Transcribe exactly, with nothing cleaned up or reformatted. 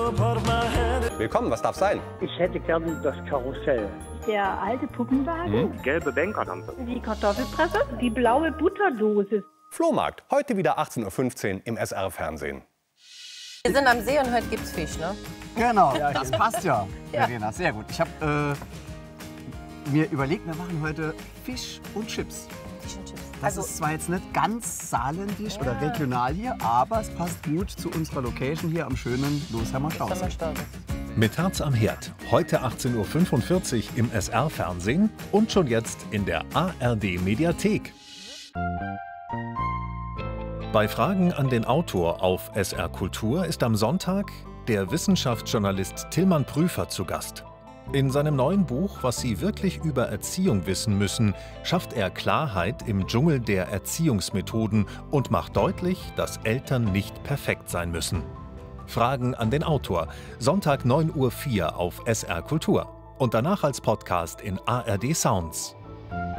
Willkommen, was darf sein? Ich hätte gern das Karussell. Der alte Puppenwagen. Mhm. Gelbe Bänkerlampe. Die Kartoffelpresse. Die blaue Butterdose. Flohmarkt, heute wieder achtzehn Uhr fünfzehn im S R-Fernsehen. Wir sind am See und heute gibt's Fisch, ne? Genau, das passt ja, Verena. Sehr gut. Ich habe äh, mir überlegt, wir machen heute Fisch und Chips. Fisch und Chips. Das Also, ist zwar jetzt nicht ganz saarländisch oder regional hier, aber es passt gut zu unserer Location hier am schönen Losheimer Stausee. Mit Herz am Herd, heute achtzehn Uhr fünfundvierzig im S R-Fernsehen und schon jetzt in der A R D-Mediathek. Bei Fragen an den Autor auf S R Kultur ist am Sonntag der Wissenschaftsjournalist Tilman Prüfer zu Gast. In seinem neuen Buch »Was Sie wirklich über Erziehung wissen müssen« schafft er Klarheit im Dschungel der Erziehungsmethoden und macht deutlich, dass Eltern nicht perfekt sein müssen. Fragen an den Autor, Sonntag neun Uhr vier auf S R Kultur und danach als Podcast in A R D Sounds.